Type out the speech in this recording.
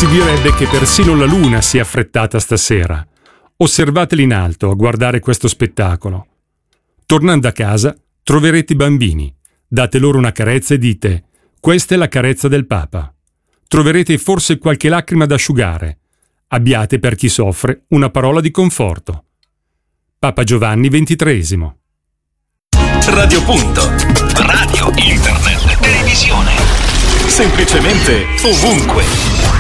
Si direbbe che persino la luna sia affrettata stasera. Osservateli in alto a guardare questo spettacolo. Tornando a casa, troverete i bambini. Date loro una carezza e dite: questa è la carezza del Papa. Troverete forse qualche lacrima da asciugare. Abbiate per chi soffre una parola di conforto. Papa Giovanni XXIII. Radio Punto. Radio, internet, televisione. Semplicemente ovunque.